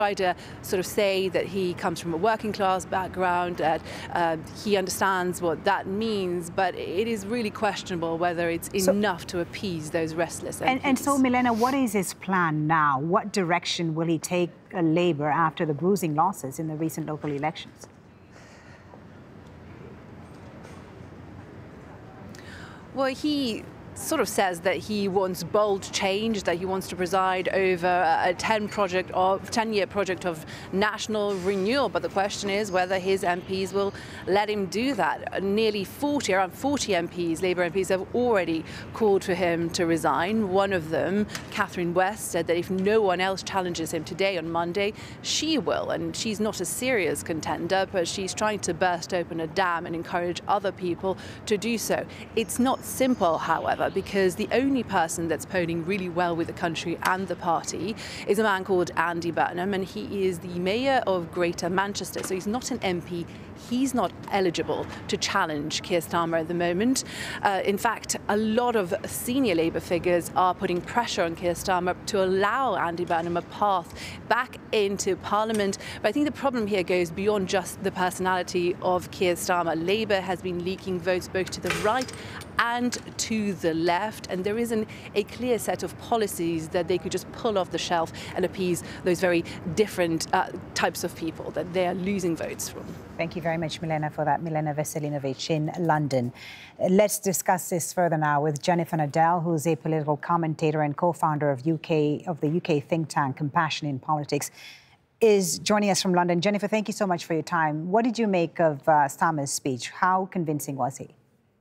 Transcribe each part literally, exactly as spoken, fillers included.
try to sort of say that he comes from a working class background, that uh, he understands what that means, but it is really questionable whether it's so, enough to appease those restless M Ps. And, and so, Milena, what is his plan now? What direction will he take uh, Labour after the bruising losses in the recent local elections? Well, he sort of says that he wants bold change, that he wants to preside over a ten project of ten year project of national renewal. But the question is whether his M Ps will let him do that. Nearly forty, around forty M Ps, Labour M Ps, have already called for him to resign. One of them, Catherine West, said that if no one else challenges him today on Monday, she will. And she's not a serious contender, but she's trying to burst open a dam and encourage other people to do so. It's not simple, however, because the only person that's polling really well with the country and the party is a man called Andy Burnham, and he is the mayor of Greater Manchester. So he's not an M P. He's not eligible to challenge Keir Starmer at the moment. Uh, in fact, a lot of senior Labour figures are putting pressure on Keir Starmer to allow Andy Burnham a path back into Parliament. But I think the problem here goes beyond just the personality of Keir Starmer. Labour has been leaking votes both to the right and to the left, and there isn't a clear set of policies that they could just pull off the shelf and appease those very different uh, types of people that they are losing votes from. Thank you very much, Milena, for that. Milena Veselinovic in London. Let's discuss this further now with Jennifer Nadell, who's a political commentator and co-founder of U K of the U K think tank Compassion in Politics, is joining us from London. Jennifer, thank you so much for your time. What did you make of uh, Starmer's speech? How convincing was he?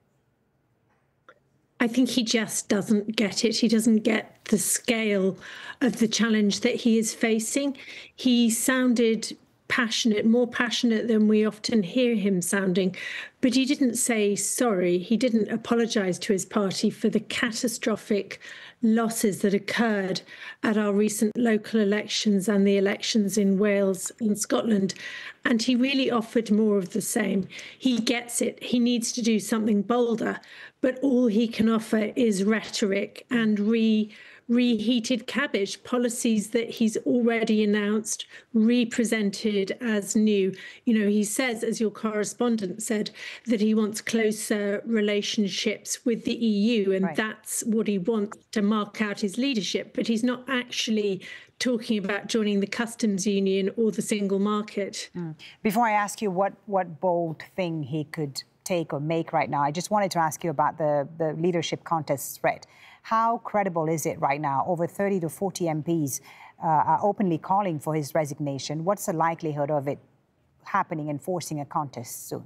I think he just doesn't get it. He doesn't get the scale of the challenge that he is facing. He sounded passionate, more passionate than we often hear him sounding, but he didn't say sorry. He didn't apologise to his party for the catastrophic losses that occurred at our recent local elections and the elections in Wales and Scotland. And he really offered more of the same. He gets it. He needs to do something bolder, but all he can offer is rhetoric and re reheated cabbage, policies that he's already announced, represented as new. You know, he says, as your correspondent said, that he wants closer relationships with the E U, and right. That's what he wants to mark out his leadership. But he's not actually talking about joining the customs union or the single market. Mm. Before I ask you what, what bold thing he could take or make right now, I just wanted to ask you about the, the leadership contest threat. How credible is it right now? Over thirty to forty M Ps uh, are openly calling for his resignation. What's the likelihood of it happening and forcing a contest soon?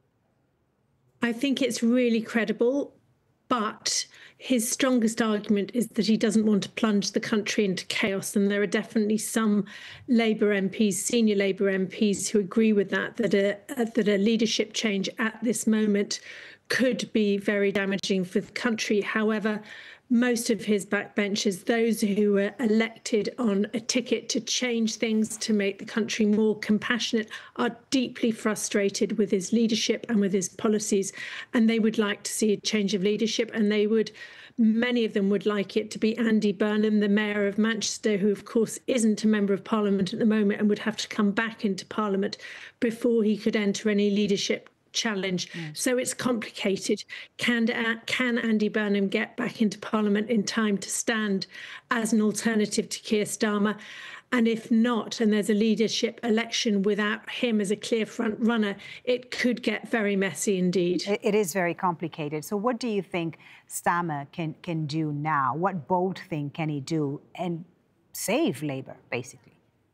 I think it's really credible, but his strongest argument is that he doesn't want to plunge the country into chaos. And there are definitely some Labour M Ps, senior Labour M Ps, who agree with that, that a, that a leadership change at this moment could be very damaging for the country. However, most of his backbenchers, those who were elected on a ticket to change things, to make the country more compassionate, are deeply frustrated with his leadership and with his policies. And they would like to see a change of leadership. And they would, many of them would like it to be Andy Burnham, the mayor of Manchester, who, of course, isn't a member of Parliament at the moment and would have to come back into Parliament before he could enter any leadership challenge. Mm. So it's complicated. Can, can Andy Burnham get back into Parliament in time to stand as an alternative to Keir Starmer? And if not, and there's a leadership election without him as a clear front runner, it could get very messy indeed. It, it is very complicated. So what do you think Starmer can, can do now? What bold thing can he do and save Labour, basically?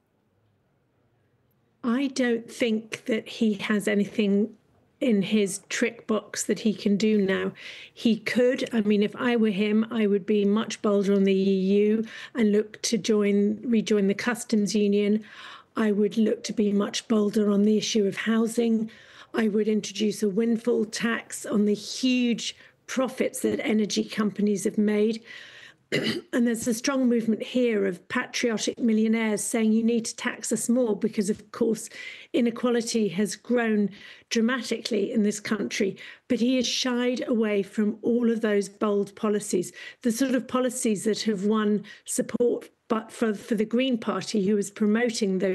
I don't think that he has anything in his trick box that he can do now. He could, I mean, if I were him, I would be much bolder on the E U and look to join, rejoin the customs union. I would look to be much bolder on the issue of housing. I would introduce a windfall tax on the huge profits that energy companies have made. And there's a strong movement here of patriotic millionaires saying you need to tax us more because, of course, inequality has grown dramatically in this country. But he has shied away from all of those bold policies, the sort of policies that have won support But for, for the Green Party, who was promoting those